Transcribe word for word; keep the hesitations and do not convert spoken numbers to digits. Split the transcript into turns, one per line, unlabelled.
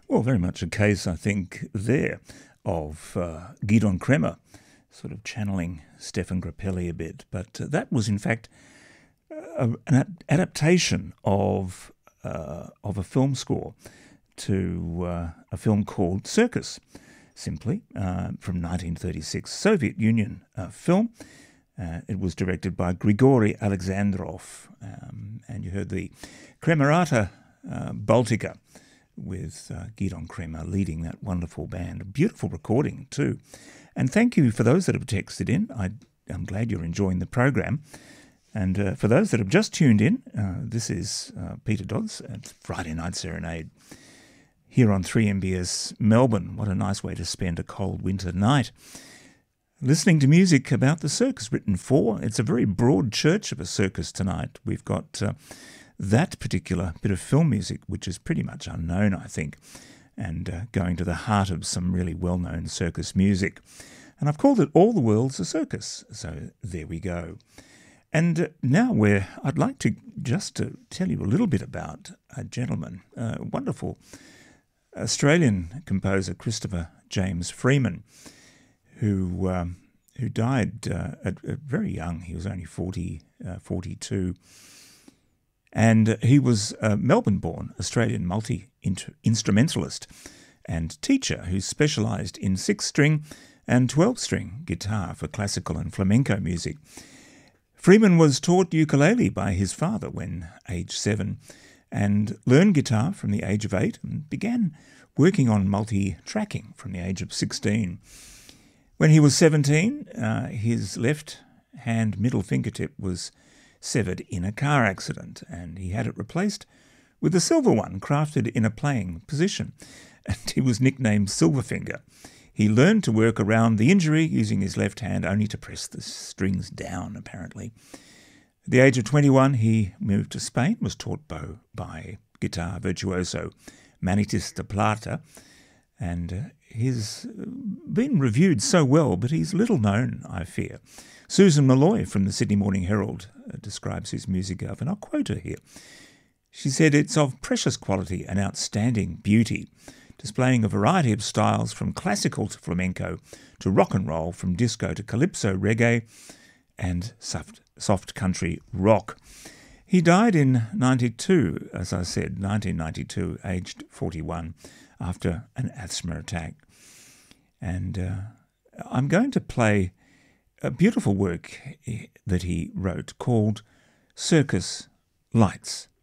Well, very much a case, I think, there of uh, Gidon Kremer sort of channeling Stefan Grappelli a bit. But uh, that was, in fact, a, an ad- adaptation of uh, of a film score to uh, a film called Circus, simply, uh, from nineteen thirty-six, Soviet Union uh, film. Uh, it was directed by Grigory Alexandrov, um, and you heard the Kremerata uh, Baltica with uh, Gidon Kremer leading that wonderful band. A beautiful recording too. And thank you for those that have texted in. I, I'm glad you're enjoying the program. And uh, for those that have just tuned in, uh, this is uh, Peter Dodds at Friday Night Serenade here on three M B S Melbourne. What a nice way to spend a cold winter night. Listening to music about the circus written for. It's a very broad church of a circus tonight. We've got uh, that particular bit of film music, which is pretty much unknown, I think, and uh, going to the heart of some really well-known circus music. And I've called it All the World's a Circus. So there we go. And uh, now we're, I'd like to just to tell you a little bit about a gentleman, a wonderful Australian composer, Christopher James Freeman, who um, who died uh, at, at very young. He was only forty, uh, forty-two. And uh, he was a Melbourne-born Australian multi-instrumentalist and teacher who specialised in six-string and twelve-string guitar for classical and flamenco music. Freeman was taught ukulele by his father when aged seven and learned guitar from the age of eight and began working on multi-tracking from the age of sixteen. When he was seventeen, uh, his left hand middle fingertip was severed in a car accident, and he had it replaced with a silver one crafted in a playing position, and he was nicknamed Silverfinger. He learned to work around the injury using his left hand only to press the strings down, apparently. At the age of twenty-one, he moved to Spain, was taught by, by guitar virtuoso Manitis de Plata, and uh, he's been reviewed so well, but he's little known, I fear. Susan Malloy from the Sydney Morning Herald uh, describes his music of, and I'll quote her here. She said, "It's of precious quality and outstanding beauty, displaying a variety of styles from classical to flamenco to rock and roll, from disco to calypso, reggae and soft, soft country rock." He died in ninety-two, as I said, nineteen ninety-two, aged forty-one, after an asthma attack. And uh, I'm going to play a beautiful work that he wrote called Circus Lights.